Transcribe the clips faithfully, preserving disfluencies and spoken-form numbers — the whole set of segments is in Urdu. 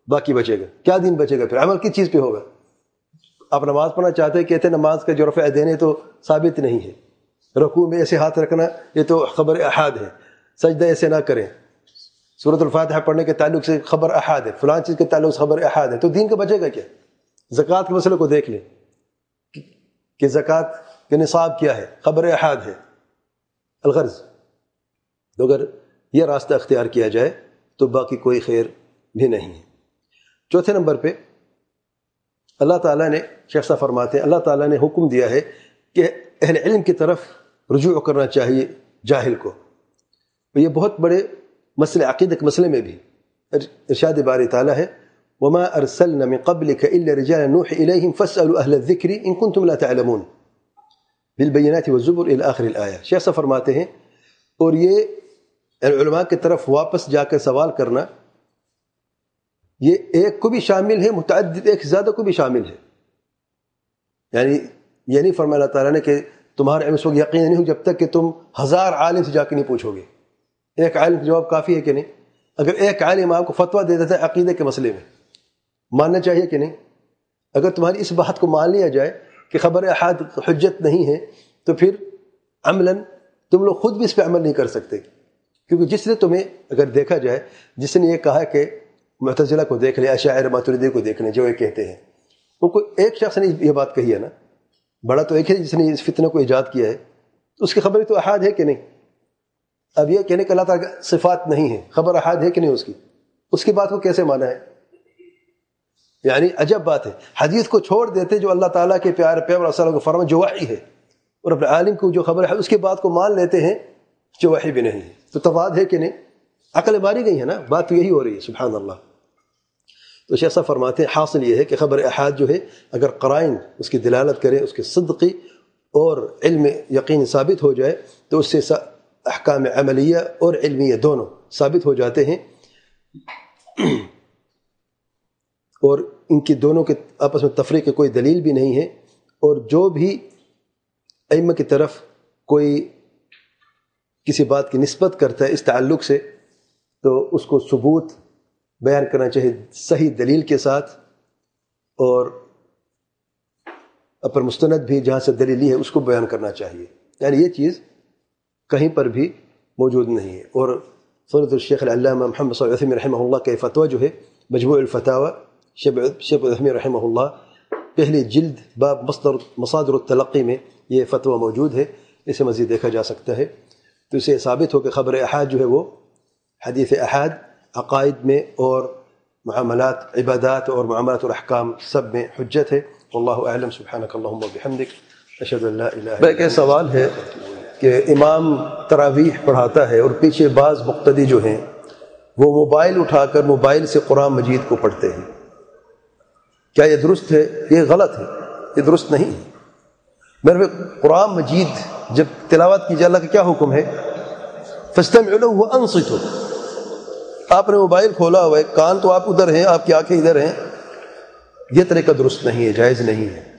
باقی بچے گا. کیا دین بچے گا پھر؟ عمل کس چیز پہ ہوگا؟ آپ نماز پڑھنا چاہتے ہیں، کہتے ہیں نماز کا جو رفع دین ہے تو ثابت نہیں ہے، رکوع میں ایسے ہاتھ رکھنا یہ تو خبر احاد ہے، سجدہ ایسے نہ کریں، سورۃ الفاتحہ پڑھنے کے تعلق سے خبر احاد ہے، فلان چیز کے تعلق سے خبر احاد ہے، تو دین کا بچے گا کیا؟ زکوٰۃ کے مسئلے کو دیکھ لیں کہ زکوٰۃ کے نصاب کیا ہے، خبر احاد ہے. الغرض تو اگر یہ راستہ اختیار کیا جائے تو باقی کوئی خیر بھی نہیں ہے. چوتھے نمبر پہ اللہ تعالیٰ نے، شیخ صاحب فرماتے ہیں، اللہ تعالیٰ نے حکم دیا ہے کہ اہل علم کی طرف رجوع کرنا چاہیے جاہل کو. یہ بہت بڑے مسئلے، عقیدہ کے مسئلے میں بھی ارشاد باری تعالیٰ ہے وما ارسلنا من قبلك الا رجالا نوحي اليهم فاسالوا اهل الذكر ان كنتم لا تعلمون بالبينات والزبر الى اخر الايه. شیخ صاحب فرماتے ہیں اور یہ علماء کی طرف واپس جا کر سوال کرنا یہ ایک کو بھی شامل ہے، متعدد ایک زیادہ کو بھی شامل ہے. یعنی یہ نہیں فرمایا اللہ تعالیٰ نے کہ تمہارے علم اس وقت یقین نہیں ہو جب تک کہ تم ہزار عالم سے جا کے نہیں پوچھو گے. ایک عالم کا جواب کافی ہے کہ نہیں؟ اگر ایک عالم آپ کو فتویٰ دے دیتا ہے عقیدے کے مسئلے میں، ماننا چاہیے کہ نہیں؟ اگر تمہاری اس بات کو مان لیا جائے کہ خبر احاد حجت نہیں ہے تو پھر عملاً تم لوگ خود بھی اس پہ عمل نہیں کر سکتے. کیونکہ جس نے تمہیں اگر دیکھا جائے، جس نے یہ کہا کہ معتزلہ کو دیکھ لیں، اشاعرہ ماتریدی کو دیکھ لیں جو یہ کہتے ہیں، ان کو ایک شخص نے یہ بات کہی ہے نا، بڑا تو ایک ہے جس نے اس فتنہ کو ایجاد کیا ہے، تو اس کی خبر تو احاد ہے کہ نہیں؟ اب یہ کہنے کہ اللہ تعالیٰ کا صفات نہیں ہے، خبر احاد ہے کہ نہیں اس کی؟ اس کی بات کو کیسے مانا ہے؟ یعنی عجب بات ہے. حدیث کو چھوڑ دیتے جو اللہ تعالیٰ کے پیارے پیغمبر صلی اللہ علیہ وسلم کو فرمان جو وحی ہے، اور اپنے عالم کو جو خبر ہے اس کی بات کو مان لیتے ہیں جو وحی بھی نہیں ہے. تو تضاد ہے کہ نہیں؟ عقل ماری گئی ہے نا، بات تو یہی ہو رہی ہے. سبحان اللہ. تو شیخ صاحب فرماتے ہیں حاصل یہ ہے کہ خبر احاد جو ہے اگر قرائن اس کی دلالت کریں، اس کے صدقی اور علم یقین ثابت ہو جائے تو اس سے احکام عملیہ اور علمیہ دونوں ثابت ہو جاتے ہیں، اور ان کی دونوں کے آپس میں تفریق کی کوئی دلیل بھی نہیں ہے. اور جو بھی ائمہ کی طرف کوئی کسی بات کی نسبت کرتا ہے اس تعلق سے تو اس کو ثبوت بیان کرنا چاہیے صحیح دلیل کے ساتھ، اور اپر مستند بھی جہاں سے دلیل لی ہے اس کو بیان کرنا چاہیے. یعنی یہ چیز کہیں پر بھی موجود نہیں ہے. اور فضیلۃ الشیخ العلامہ محمد صلی اللہ علیہ وسلم رحمہ اللہ کا فتویٰ جو ہے مجموع الفتاوی شیخ عثیمین رحمہ اللہ پہلی جلد باب مصدر مصادر التلقی میں یہ فتویٰ موجود ہے، اسے مزید دیکھا جا سکتا ہے. تو اسے ثابت ہو کہ خبر احاد جو ہے وہ حدیث احاد عقائد میں اور معاملات عبادات اور معاملات اور احکام سب میں حجت ہے. واللہ اعلم. سبحانک اللہم وبحمدک اشہد ان لا الہ الا انت. ایک سوال ہے کہ امام تراویح پڑھاتا ہے اور پیچھے بعض مقتدی جو ہیں وہ موبائل اٹھا کر موبائل سے قرآن مجید کو پڑھتے ہیں، کیا یہ درست ہے؟ یہ غلط ہے، یہ درست نہیں ہے. میرے قرآن مجید جب تلاوت کی جائے اللہ کا کیا حکم ہے؟ فاستمعوا له وانصتوا. آپ نے موبائل کھولا ہوا ہے، کان تو آپ ادھر ہیں، آپ کی آنکھیں ادھر ہیں، یہ طریقہ درست نہیں ہے، جائز نہیں ہے.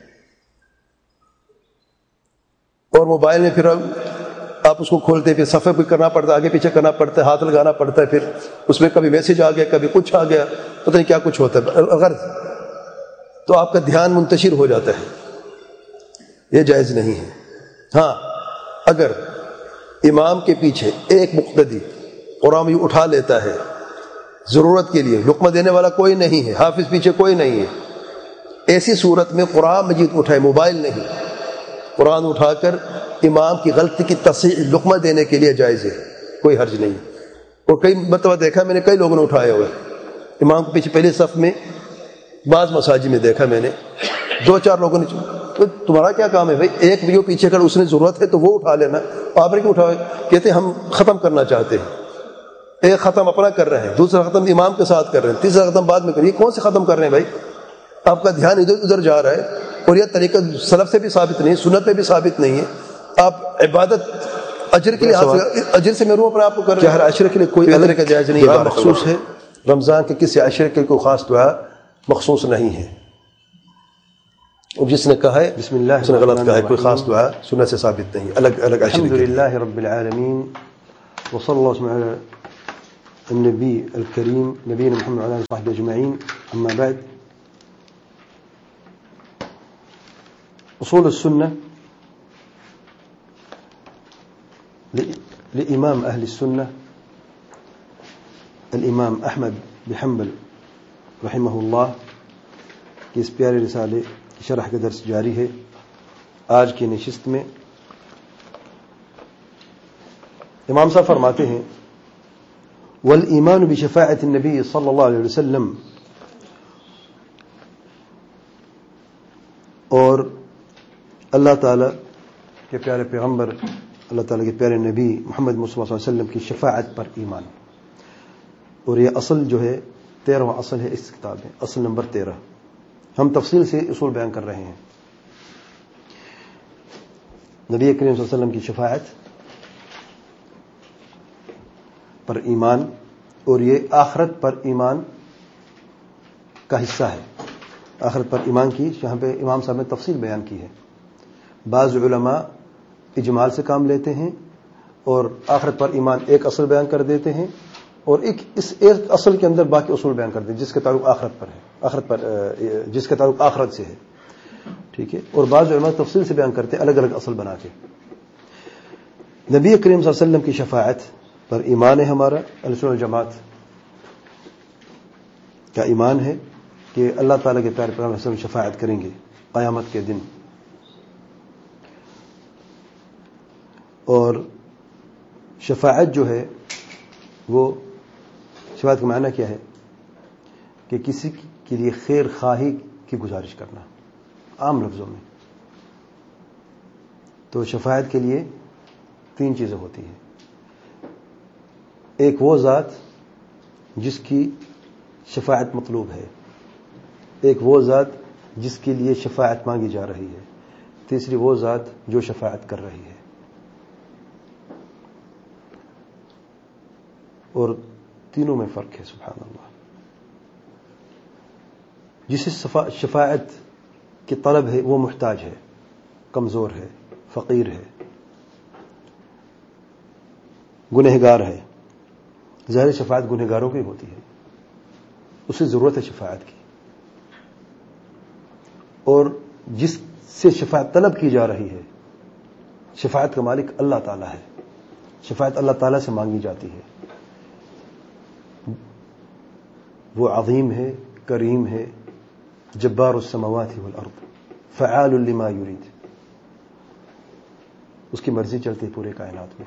اور موبائل میں پھر آپ اس کو کھولتے پھر صفحے پہ کرنا پڑتا ہے، آگے پیچھے کرنا پڑتا ہے، ہاتھ لگانا پڑتا ہے، پھر اس میں کبھی میسج آ گیا کبھی کچھ آ گیا، پتہ نہیں کیا کچھ ہوتا ہے. اگر تو آپ کا دھیان منتشر ہو جاتا ہے، یہ جائز نہیں ہے. ہاں اگر امام کے پیچھے ایک مقتدی قرآن اٹھا لیتا ہے ضرورت کے لیے، لقمہ دینے والا کوئی نہیں ہے، حافظ پیچھے کوئی نہیں ہے، ایسی صورت میں قرآن مجید اٹھائے، موبائل نہیں، قرآن اٹھا کر امام کی غلطی کی تصحیح لقمہ دینے کے لیے جائز ہے، کوئی حرج نہیں. اور کئی مرتبہ دیکھا میں نے کئی لوگوں نے اٹھایا ہوئے امام کے پیچھے پہلے صف میں، بعض مساجد میں دیکھا میں نے دو چار لوگوں نے. تو تمہارا کیا کام ہے بھائی؟ ایک بھی پیچھے کر اس نے ضرورت ہے تو وہ اٹھا لینا، آپ نے کیوں اٹھاؤ؟ کہتے ہم ختم کرنا چاہتے ہیں. ایک ختم اپنا کر رہے ہیں، دوسرا ختم امام کے ساتھ کر رہے ہیں، تیسرا ختم بعد میں کر رہے ہیں. کون سے ختم کر رہے ہیں بھائی؟ آپ کا دھیان ادھر ادھر جا رہا ہے، اور یہ طریقہ سلف سے بھی ثابت نہیں، سنت میں بھی ثابت نہیں ہے. آپ عبادت اجر کے لیے اجر سے محروم اپنے آپ کو کر رہے ہیں. ہر عشرے کے لیے کوئی الگ کا جائز نہیں ہے، مخصوص ہے. رمضان کے کسی عشرے کے کوئی خاص دعا مخصوص نہیں ہے. اور جس نے کہا ہے بسم اللہ اس نے غلط کہا ہے، کوئی خاص دعا سنت سے ثابت نہیں، الگ الگ عشرے. الحمدللہ رب العالمین وصلی اللہ علی النبی الکریم نبینا محمد وعلی آلہ وصحبہ اجمعین. أما بعد، أصول السنة لإمام أهل السنة الإمام أحمد بن حنبل رحمہ اللہ کی اس پیارے رسالے کی شرح کا درس جاری ہے. آج کی نشست میں امام صاحب فرماتے ہیں والایمان بشفاعت النبی صلی اللہ علیہ وسلم، اور اللہ تعالیٰ کے پیارے پیغمبر، اللہ تعالیٰ کے پیارے نبی محمد مصطفیٰ صلی اللہ علیہ وسلم کی شفاعت پر ایمان. اور یہ اصل جو ہے تیرہواں اصل ہے اس کتاب میں، اصل نمبر تیرہ. ہم تفصیل سے اصول بیان کر رہے ہیں. نبی کریم صلی اللہ علیہ وسلم کی شفاعت پر ایمان، اور یہ آخرت پر ایمان کا حصہ ہے. آخرت پر ایمان کی یہاں پہ امام صاحب نے تفصیل بیان کی ہے. بعض علماء اجمال سے کام لیتے ہیں اور آخرت پر ایمان ایک اصل بیان کر دیتے ہیں، اور ایک اس ایک اصل کے اندر باقی اصول بیان کر دیتے ہیں جس کا تعلق آخرت پر ہے، آخرت پر جس کا تعلق آخرت سے ہے. ٹھیک ہے. اور بعض علماء تفصیل سے بیان کرتے ہیں الگ الگ اصل بنا کے. نبی کریم صلی اللہ علیہ وسلم کی شفاعت پر ایمان ہے. ہمارا اہل سنت والجماعت کا ایمان ہے کہ اللہ تعالیٰ کے پیارے پیغمبر صلی اللہ علیہ وسلم شفاعت کریں گے قیامت کے دن. اور شفاعت جو ہے وہ شفاعت کا معنی کیا ہے کہ کسی کے لیے خیر خواہی کی گزارش کرنا، عام لفظوں میں. تو شفاعت کے لیے تین چیزیں ہوتی ہیں. ایک وہ ذات جس کی شفاعت مطلوب ہے، ایک وہ ذات جس کے لیے شفاعت مانگی جا رہی ہے، تیسری وہ ذات جو شفاعت کر رہی ہے. اور تینوں میں فرق ہے. سبحان اللہ. جسے شفاعت کی طلب ہے وہ محتاج ہے، کمزور ہے، فقیر ہے، گنہگار ہے. ظاہر شفاعت گنہگاروں کی ہوتی ہے، اسے ضرورت ہے شفاعت کی. اور جس سے شفاعت طلب کی جا رہی ہے، شفاعت کا مالک اللہ تعالیٰ ہے، شفاعت اللہ تعالیٰ سے مانگی جاتی ہے. وہ عظیم ہے، کریم ہے، جبار السماوات والارض، فعال لما یرید. اس کی مرضی چلتی ہے پورے کائنات میں.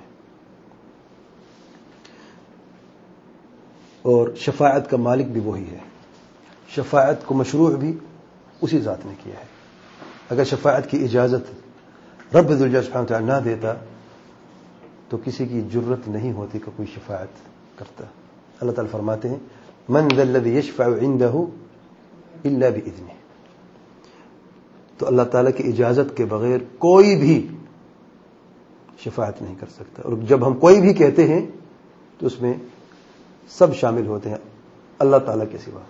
اور شفاعت کا مالک بھی وہی ہے. شفاعت کو مشروع بھی اسی ذات نے کیا ہے. اگر شفاعت کی اجازت رب ذوالجلال سبحانہ وتعالی نہ دیتا تو کسی کی جرت نہیں ہوتی کہ کوئی شفاعت کرتا. اللہ تعالیٰ فرماتے ہیں من ذا الذی یشفع عنده الا باذنہ. تو اللہ تعالیٰ کی اجازت کے بغیر کوئی بھی شفاعت نہیں کر سکتا. اور جب ہم کوئی بھی کہتے ہیں تو اس میں سب شامل ہوتے ہیں اللہ تعالیٰ کے سوا.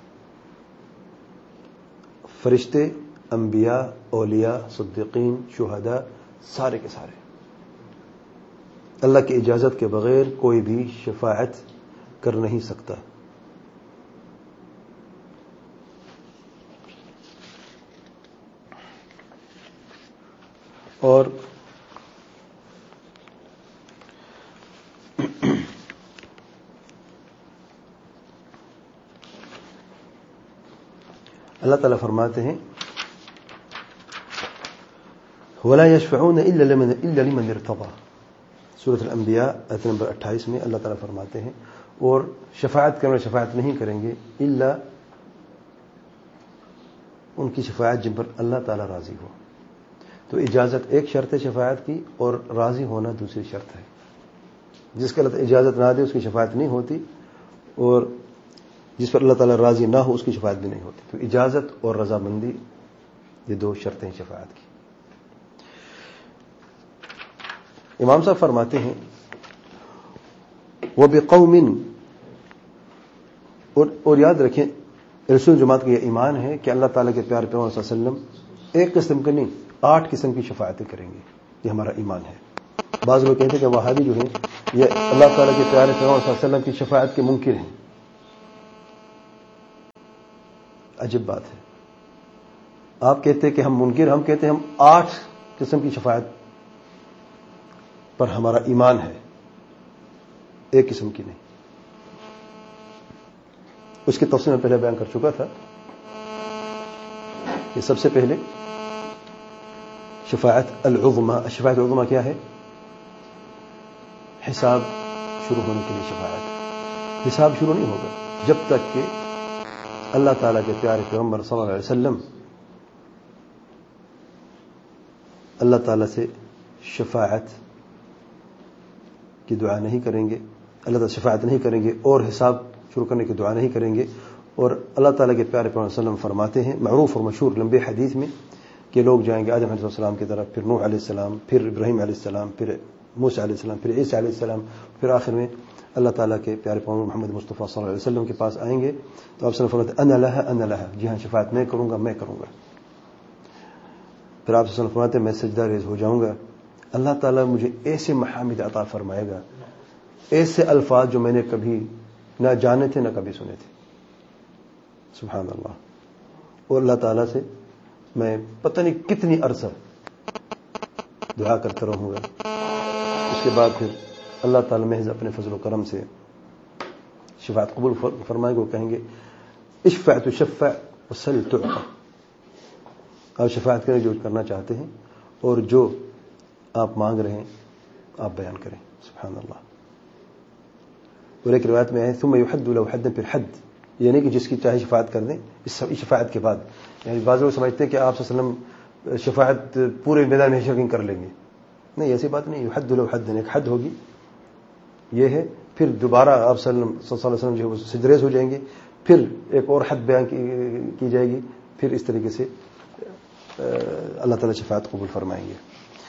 فرشتے، انبیاء، اولیاء، صدیقین، شہداء، سارے کے سارے. اللہ کی اجازت کے بغیر کوئی بھی شفاعت کر نہیں سکتا. اور اللہ تعالیٰ فرماتے ہیں وَلَا يَشْفَعُونَ إِلَّا لِمَنِ ارْتَضَىٰ. سورۃ الانبیاء آیت نمبر اٹھائیس میں اللہ تعالیٰ فرماتے ہیں اور شفاعت کرنے شفاعت نہیں کریں گے الا ان کی شفاعت جن پر اللہ تعالیٰ راضی ہو. تو اجازت ایک شرط ہے شفاعت کی، اور راضی ہونا دوسری شرط ہے. جس کا اللہ تعالیٰ اجازت نہ دے اس کی شفاعت نہیں ہوتی، اور جس پر اللہ تعالیٰ راضی نہ ہو اس کی شفاعت بھی نہیں ہوتی. تو اجازت اور رضامندی یہ دو شرطیں ہیں شفاعت کی. امام صاحب فرماتے ہیں وَبِقَوْمٍ، اور اور یاد رکھیں رسول جماعت کا یہ ایمان ہے کہ اللہ تعالیٰ کے پیارے پیغمبر صلی اللہ علیہ وسلم ایک قسم کے نہیں آٹھ قسم کی شفاعتیں کریں گے. یہ ہمارا ایمان ہے. بعض لوگ کہتے ہیں کہ وہابی جو ہیں یہ اللہ تعالیٰ کے پیارے پیغمبر صلی اللہ علیہ وسلم کی شفاعت کے منکر ہیں. عجیب بات ہے. آپ کہتے ہیں کہ ہم منکر، ہم کہتے ہیں ہم آٹھ قسم کی شفاعت پر ہمارا ایمان ہے، ایک قسم کی نہیں. اس کی تفصیل میں پہلے بیان کر چکا تھا کہ سب سے پہلے شفاعت العظمی. شفاعت العظمی کیا ہے؟ حساب شروع ہونے کے لیے شفاعت. حساب شروع نہیں ہوگا جب تک کہ اللہ تعالیٰ کے پیارے پیغمبر صلی اللہ علیہ وسلم اللہ تعالیٰ سے شفاعت کی دعا نہیں کریں گے، اللہ تعالیٰ شفاعت نہیں کریں گے اور حساب شروع کرنے کی دعا نہیں کریں گے. اور اللہ تعالیٰ کے پیارے پیغمبر صلی اللہ علیہ وسلم فرماتے ہیں معروف اور مشہور لمبے حدیث میں کہ لوگ جائیں گے آدم علیہ السلام کی طرف، پھر نوح علیہ السلام، پھر ابراہیم علیہ السلام، پھر موسیٰ علیہ السلام، پھر عیسیٰ علیہ السلام، پھر آخر میں اللہ تعالیٰ کے پیارے پیغمبر محمد مصطفیٰ صلی اللہ علیہ وسلم کے پاس آئیں گے. تو آپ صلی اللہ علیہ وسلم فرماتے ہیں انا لہا انا لہا، جی ہاں شفاعت میں کروں گا میں کروں گا. پھر آپ صلی اللہ علیہ وسلم فرماتے ہیں میں سجدہ ریز ہو جاؤں گا، اللہ تعالیٰ مجھے ایسے محامد عطا فرمائے گا، ایسے الفاظ جو میں نے کبھی نہ جانے تھے نہ کبھی سنے تھے. سبحان اللہ. اور اللہ تعالیٰ سے میں پتہ نہیں کتنی عرصہ دعا کرتا رہوں گا. اس کے بعد پھر اللہ تعالیٰ محض اپنے فضل و کرم سے شفاعت قبول فرمائے گا. کہیں گے اشفع تشفع وسل تعطى، آپ شفاعت کریں جو کرنا چاہتے ہیں اور جو آپ مانگ رہے ہیں آپ بیان کریں. سبحان اللہ. اور ایک روایت میں ہے ثم يحد لو حدا، پھر حد یعنی کہ جس کی چاہے شفاعت کر دیں اس شفاعت کے بعد. یعنی بعض لوگ سمجھتے ہیں کہ آپ صلی اللہ علیہ وسلم شفاعت پورے میدان میں شرکن کر لیں گے. نہیں، ایسی بات نہیں. يحد لو حدا، ایک حد ہوگی یہ ہے. پھر دوبارہ آپ صلی اللہ علیہ وسلم جو سجدریز ہو جائیں گے، پھر ایک اور حد بیان کی جائے گی، پھر اس طریقے سے اللہ تعالیٰ شفاعت قبول فرمائیں گے.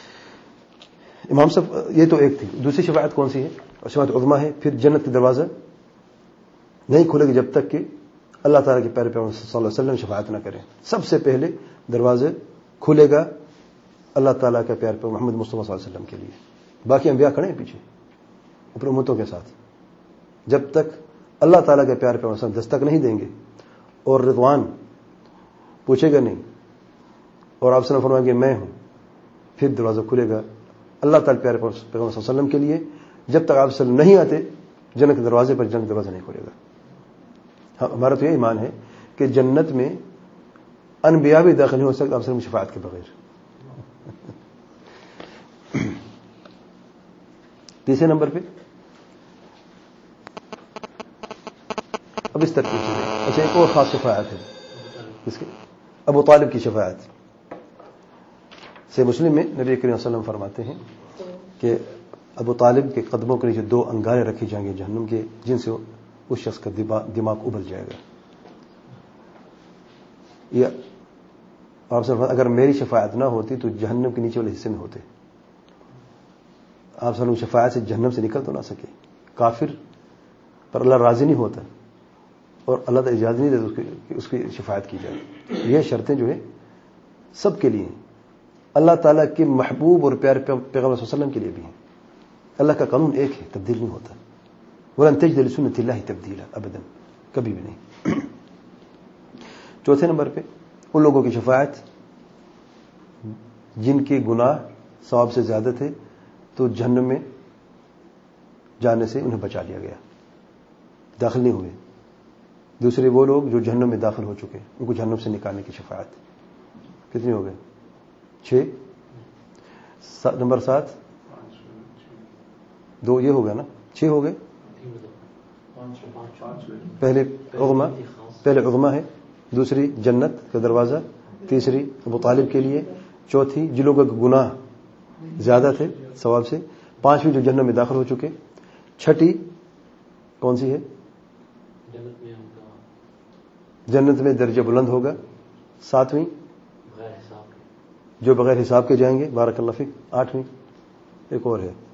امام صاحب یہ تو ایک تھی. دوسری شفاعت کون سی ہے؟ شفاعت عظمی ہے. پھر جنت کا دروازہ نہیں کھلے گا جب تک کہ اللہ تعالیٰ کے پیارے پیغمبر صلی اللہ علیہ وسلم شفاعت نہ کریں. سب سے پہلے دروازے کھلے گا اللہ تعالیٰ کے پیارے پیغمبر محمد مصطفیٰ صلی اللہ علیہ وسلم کے لیے. باقی انبیاء کھڑے ہیں پیچھے اپنے امتوں کے ساتھ. جب تک اللہ تعالیٰ کے پیارے پیغمبر صلی اللہ علیہ وسلم دستک نہیں دیں گے اور رضوان پوچھے گا نہیں اور آپ سے فرمائیں گے میں ہوں، پھر دروازہ کھلے گا اللہ تعالیٰ پیارے پیغمبر صلی اللہ علیہ وسلم کے لیے. جب تک آپ صلی اللہ نہیں آتے جنت کے دروازے پر جنت دروازہ نہیں کھلے گا. ہاں، ہمارا تو یہ ایمان ہے کہ جنت میں انبیاء بھی داخل نہیں ہو سکتے آپ سے شفاعت کے بغیر. تیسرے نمبر پہ اب اس ترتیب سے اچھا ایک اور خاص شفاعت ہے اس کے ابو طالب کی شفاعت سے مسلم میں نبی کریم صلی اللہ علیہ وسلم فرماتے ہیں کہ ابو طالب کے قدموں کے نیچے دو انگارے رکھی جائیں گے جہنم کے، جن سے اس شخص کا دماغ ابل جائے گا. یا آپ سے اگر میری شفاعت نہ ہوتی تو جہنم کے نیچے والے حصے میں ہوتے. آپ صلی اللہ شفاعت سے جہنم سے نکل تو نہ سکے. کافر پر اللہ راضی نہیں ہوتا اور اللہ تعالیٰ اجازت نہیں دیتا کہ اس کی شفاعت کی جائے. یہ شرطیں جو ہے سب کے لیے ہیں، اللہ تعالیٰ کے محبوب اور پیارے پیغمبر صلی اللہ علیہ وسلم کے لیے بھی ہیں. اللہ کا قانون ایک ہے، تبدیل نہیں ہوتا. وَلَن تَجِدَ لِسُنَّةِ اللَّهِ تَبْدِيلًا، ابداً، کبھی بھی نہیں. چوتھے نمبر پہ ان لوگوں کی شفاعت جن کے گناہ ثواب سے زیادہ تھے تو جہنم میں جانے سے انہیں بچا لیا گیا، داخل نہیں ہوئے. دوسرے وہ لوگ جو جہنم میں داخل ہو چکے ان کو جہنم سے نکالنے کی شفاعت. کتنے ہو گئے؟ چھ. نمبر سات دو یہ ہو گیا نا، چھ ہو گئے. پہلے عظمی پہلے عظمی ہے، دوسری جنت کا دروازہ، تیسری ابو طالب کے لیے، چوتھی جن لوگوں کے گناہ زیادہ تھے ثواب سے، پانچویں جو جہنم میں داخل ہو چکے، چھٹی کون سی ہے؟ جنت میں درجہ بلند ہوگا، ساتویں جو بغیر حساب کے جائیں گے، بارک اللہ فیک. آٹھویں ایک اور ہے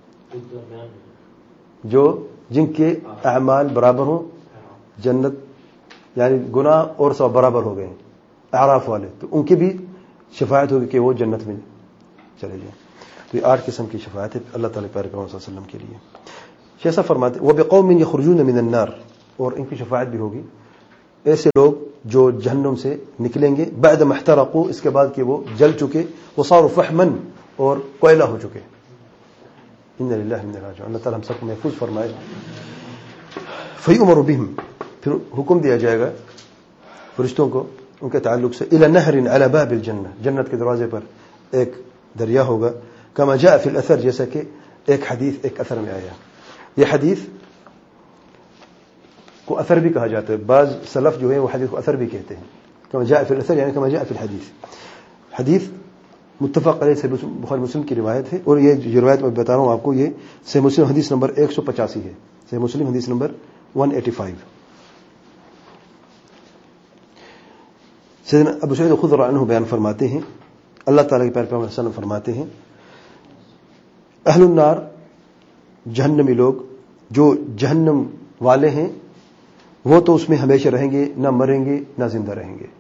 جو جن کے اعمال برابر ہوں، جنت یعنی گناہ اور ثواب برابر ہو گئے، اعراف والے، تو ان کی بھی شفاعت ہوگی کہ وہ جنت میں چلے جائیں. تو یہ آٹھ قسم کی شفاعت ہے اللہ تعالیٰ کے پیارے پیغمبر صلی اللہ علیہ وسلم کے لیے. شیخ صاحب فرماتے وَبِقَوْمٍ يَخْرُجُونَ مِنَ النَّارِ، اور ان کی شفاعت بھی ہوگی ایسے لوگ جو جہنم سے نکلیں گے بعد ما احترقوا، اس کے بعد کہ وہ جل چکے، وصاروا فحما، اور کوئلہ ہو چکے. ان للہ و انا الیہ راجعون. اللہ تعالیٰ ہم سب کو محفوظ فرمائے. فیؤمر بہم، پھر حکم دیا جائے گا فرشتوں کو ان کے تعلق سے، الی نہر علی باب الجنہ، جنت کے دروازے پر ایک دریا ہوگا، کما جاء فی الاثر، جیسا کہ ایک حدیث ایک اثر میں آیا. یہ حدیث کو اثر بھی کہا جاتا ہے، بعض سلف جو ہے وہ حدیث کو اثر بھی کہتے ہیں. کما جاء فی الاثر یعنی کما جاء فی الحدیث. حدیث متفق علیہ صحیح بخاری مسلم کی روایت ہے، اور یہ جو روایت میں بتا رہا ہوں آپ کو، یہ صحیح مسلم حدیث نمبر ایک سو پچاسی ہے. صحیح مسلم حدیث نمبر ایک سو پچاسی. سیدنا ابو سعید خدری رضی اللہ عنہ بیان فرماتے ہیں، اللہ تعالیٰ کے پیارے پیغمبر صلی اللہ علیہ وسلم فرماتے ہیں، اہل النار، جہنمی لوگ جو جہنم والے ہیں، وہ تو اس میں ہمیشہ رہیں گے، نہ مریں گے نہ زندہ رہیں گے.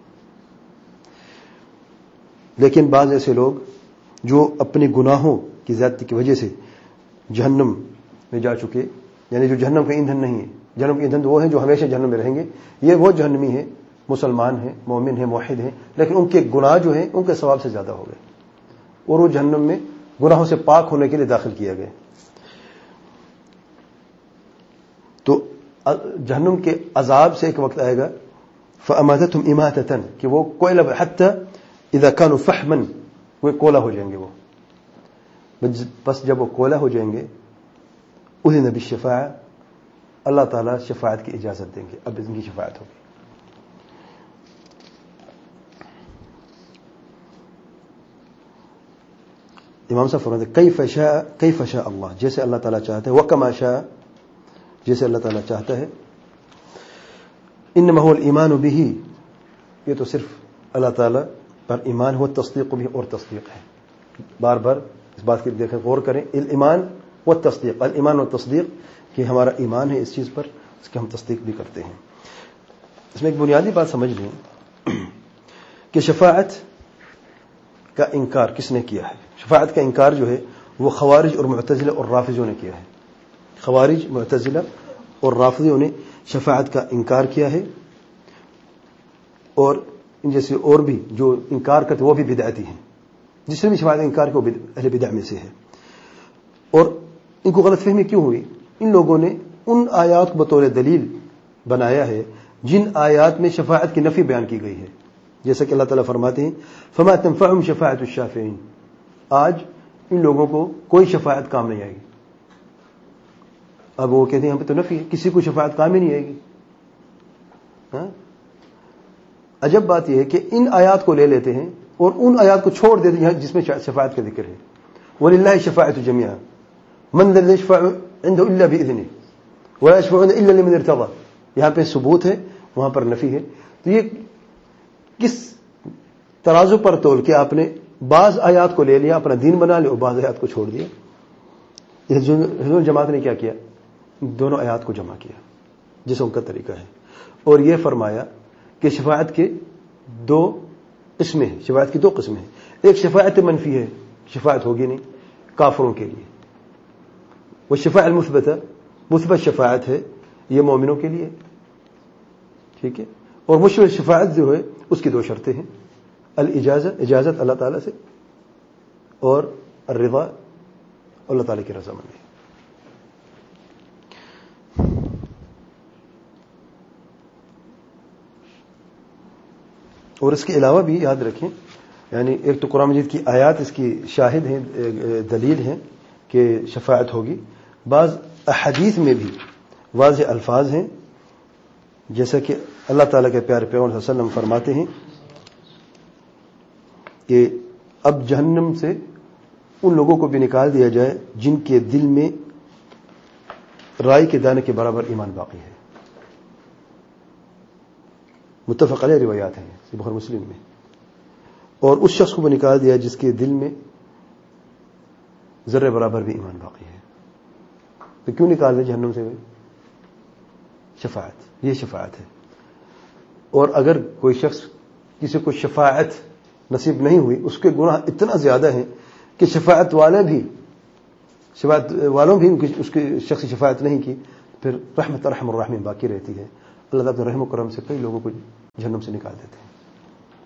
لیکن بعض ایسے لوگ جو اپنے گناہوں کی زیادتی کی وجہ سے جہنم میں جا چکے، یعنی جو جہنم کا ایندھن نہیں ہے، جہنم کا ایندھن وہ ہیں جو ہمیشہ جہنم میں رہیں گے، یہ وہ جہنمی ہیں، مسلمان ہیں، مومن ہیں، موحد ہیں، لیکن ان کے گناہ جو ہیں ان کے ثواب سے زیادہ ہو گئے، اور وہ جہنم میں گناہوں سے پاک ہونے کے لیے داخل کیا گئے. تو جہنم کے عذاب سے ایک وقت آئے گا، فَأَمَاتَتْهُمْ إِمَاتَةً، کہ وہ کوئلہ حتی اذا كانوا فحما، وہ کوئلہ ہو جائیں گے. وہ بس جب وہ کوئلہ ہو جائیں گے، اذن بالشفاعہ، اللہ تعالیٰ شفاعت کی اجازت دیں گے، اب ان کی شفاعت ہوگی. امام صاحب فرماتے ہیں کیف شاء کیف شاء اللہ، جیسے اللہ تعالیٰ چاہتا ہے، وکما شاء، جیسے اللہ تعالیٰ چاہتا ہے. انما هو الایمان به، یہ تو صرف اللہ تعالیٰ پر ایمان ہو، تصدیق بھی، اور تصدیق ہے. بار بار اس بات کی دیکھیں، غور کریں، الایمان و تصدیق، الایمان و تصدیق، کہ ہمارا ایمان ہے اس چیز پر، اس کی ہم تصدیق بھی کرتے ہیں. اس میں ایک بنیادی بات سمجھ لیں کہ شفاعت کا انکار کس نے کیا ہے. شفاعت کا انکار جو ہے وہ خوارج اور معتزلہ اور رافضیوں نے کیا ہے. خوارج، معتزلہ اور رافضیوں نے شفاعت کا انکار کیا ہے، اور ان جیسے اور بھی جو انکار کرتے وہ بھی بدعتی ہیں. جس نے بھی شفاعت کا انکار کیا وہ اہل بدع میں سے ہے. اور ان کو غلط فہمی کیوں ہوئی؟ ان لوگوں نے ان آیات کو بطور دلیل بنایا ہے جن آیات میں شفاعت کی نفی بیان کی گئی ہے. جیسا کہ اللہ تعالیٰ فرماتے ہیں فما تنفعهم شفاعت الشافعین، آج ان لوگوں کو کوئی شفاعت کام نہیں آئے گی. اب وہ کہتے ہیں یہاں پہ تو نفی ہے، کسی کو شفاعت کام ہی نہیں آئے گی. ہاں، عجب بات یہ ہے کہ ان آیات کو لے لیتے ہیں اور ان آیات کو چھوڑ دیتے ہیں جس میں شفاعت کا ذکر ہے. وَلِلَّهِ الشَّفَاعَةُ جَمِيعًا مَنْ ذَا الَّذِي يَشْفَعُ عِنْدَهُ إِلَّا بِإِذْنِهِ وَلَا يَشْفَعُونَ إِلَّا لِمَنِ ارْتَضَىٰ. یہاں پہ ثبوت ہے، وہاں پر نفی ہے. تو یہ کس ترازو پر تول کے آپ نے بعض آیات کو لے لیا، اپنا دین بنا لیا، اور بعض آیات کو چھوڑ دیا. حضور جماعت نے کیا کیا؟ دونوں آیات کو جمع کیا جیسا ان کا طریقہ ہے، اور یہ فرمایا کہ شفاعت کے دو قسمیں ہیں. شفاعت کی دو قسمیں ہیں. ایک شفاعت منفی ہے، شفاعت ہوگی نہیں کافروں کے لیے. وہ شفاعت المثبتہ، مثبت شفاعت ہے، یہ مومنوں کے لیے. ٹھیک ہے. اور مشبہ شفاعت جو ہے اس کی دو شرطیں ہیں، الاجازت، اجازت اللہ تعالیٰ سے، اور الرضا، اللہ تعالیٰ کی رضامندی. اور اس کے علاوہ بھی یاد رکھیں، یعنی ایک تو قرآن مجید کی آیات اس کی شاہد ہیں، دلیل ہیں کہ شفاعت ہوگی. بعض احادیث میں بھی واضح الفاظ ہیں، جیسا کہ اللہ تعالیٰ کے پیارے پیغمبر صلی اللہ علیہ وسلم فرماتے ہیں کہ اب جہنم سے ان لوگوں کو بھی نکال دیا جائے جن کے دل میں رائی کے دانے کے برابر ایمان باقی ہے. متفق علیہ روایات ہیں بخاری مسلم میں. اور اس شخص کو بھی نکال دیا جس کے دل میں ذرے برابر بھی ایمان باقی ہے. تو کیوں نکال دیا جہنم سے؟ شفاعت، یہ شفاعت ہے. اور اگر کوئی شخص کسی کو شفاعت نصیب نہیں ہوئی، اس کے گناہ اتنا زیادہ ہیں کہ شفاعت والے بھی شفاعت والوں بھی اس کے شخص شفاعت نہیں کی، پھر رحمت ارحم الراحمین باقی رہتی ہے. اللہ تعالیٰ رحم و کرم سے کئی لوگوں کو جہنم سے نکال دیتے ہیں.